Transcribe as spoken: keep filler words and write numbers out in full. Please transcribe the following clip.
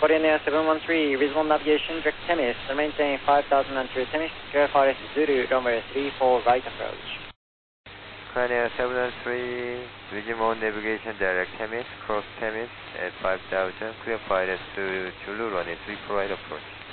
Korean seven one three, reasonable navigation, direct Temis, maintain five thousand and two Temis, Sierra Forest Zulu, runway three four right approach. Korean seven one three, reasonable navigation, direct Temis, cross Temis at five thousand, clear Forest Zulu, runway three four right approach.